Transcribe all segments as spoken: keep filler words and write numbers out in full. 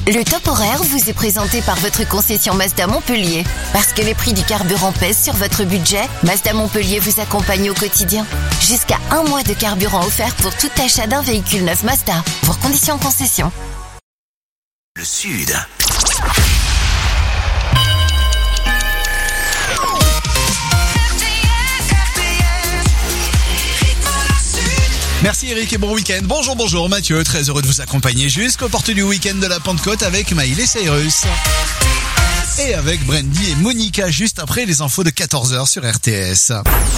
Le top horaire vous est présenté par votre concession Mazda Montpellier. Parce que les prix du carburant pèsent sur votre budget, Mazda Montpellier vous accompagne au quotidien. Jusqu'à un mois de carburant offert pour tout achat d'un véhicule neuf Mazda. Pour conditions concession. Le Sud. Merci Eric et bon week-end. Bonjour, bonjour Mathieu, très heureux de vous accompagner jusqu'aux portes du week-end de la Pentecôte avec Maïl et Cyrus. Et avec Brandy et Monica juste après les infos de quatorze heures sur R T S.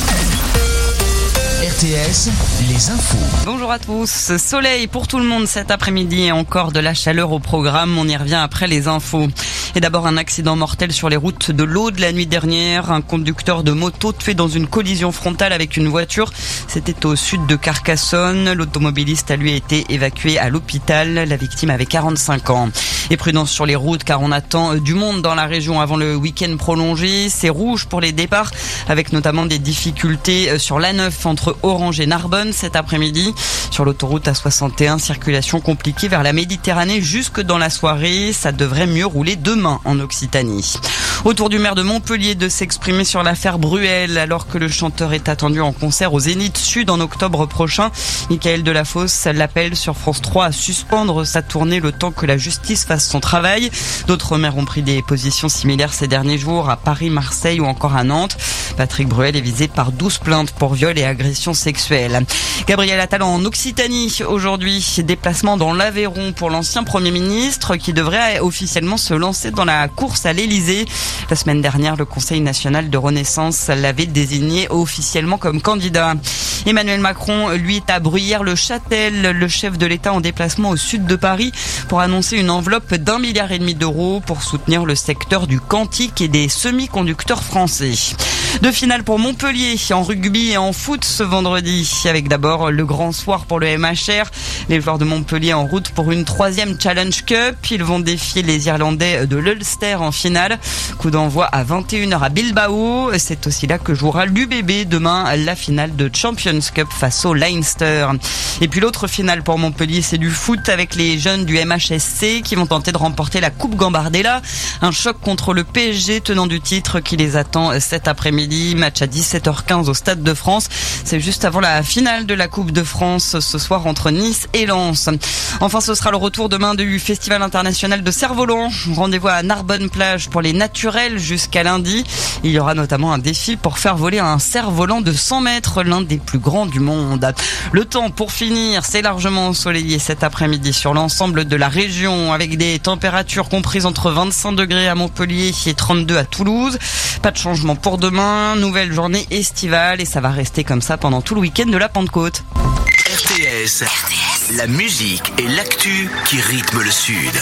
R T S, les infos. Bonjour à tous. Soleil pour tout le monde cet après-midi et encore de la chaleur au programme. On y revient après les infos. Et d'abord un accident mortel sur les routes de l'Aude la nuit dernière. Un conducteur de moto tué dans une collision frontale avec une voiture. C'était au sud de Carcassonne. L'automobiliste a lui été évacué à l'hôpital. La victime avait quarante-cinq ans. Et prudence sur les routes car on attend du monde dans la région avant le week-end prolongé. C'est rouge pour les départs avec notamment des difficultés sur l'A neuf entre Orange et Narbonne cet après-midi. Sur l'autoroute A soixante et un, circulation compliquée vers la Méditerranée jusque dans la soirée. Ça devrait mieux rouler demain en Occitanie. Autour du maire de Montpellier de s'exprimer sur l'affaire Bruel alors que le chanteur est attendu en concert au Zénith Sud en octobre prochain. Michael Delafosse l'appelle sur France trois à suspendre sa tournée le temps que la justice fasse son travail. D'autres maires ont pris des positions similaires ces derniers jours à Paris, Marseille ou encore à Nantes. Patrick Bruel est visé par douze plaintes pour viol et agression sexuelle. Gabriel Attal en Occitanie aujourd'hui. Déplacement dans l'Aveyron pour l'ancien Premier ministre qui devrait officiellement se lancer dans la course à l'Elysée. La semaine dernière, le Conseil national de Renaissance l'avait désigné officiellement comme candidat. Emmanuel Macron, lui, est à Bruyères-le-Châtel, le chef de l'État en déplacement au sud de Paris pour annoncer une enveloppe d'un milliard et demi d'euros pour soutenir le secteur du quantique et des semi-conducteurs français. Deux finales pour Montpellier en rugby et en foot ce vendredi. Avec d'abord le grand soir pour le M H R. Les joueurs de Montpellier en route pour une troisième Challenge Cup. Ils vont défier les Irlandais de l'Ulster en finale. Coup d'envoi à vingt et une heures à Bilbao. C'est aussi là que jouera l'U B B demain la finale de Champions Cup face au Leinster. Et puis l'autre finale pour Montpellier, c'est du foot avec les jeunes du M H S C qui vont tenter de remporter la Coupe Gambardella. Un choc contre le P S G tenant du titre qui les attend cet après-midi. Match à dix-sept heures quinze au Stade de France. C'est juste avant la finale de la Coupe de France ce soir entre Nice et Lens. Enfin, ce sera le retour demain du Festival international de cerf-volant. Rendez-vous à Narbonne-Plage pour les naturels jusqu'à lundi. Il y aura notamment un défi pour faire voler un cerf-volant de cent mètres, l'un des plus grands du monde. Le temps pour finir, c'est largement ensoleillé cet après-midi sur l'ensemble de la région avec des températures comprises entre vingt-cinq degrés à Montpellier et trente-deux à Toulouse. Pas de changement pour demain. Nouvelle journée estivale et ça va rester comme ça pendant tout le week-end de la Pentecôte. R T S, la musique et l'actu qui rythment le Sud.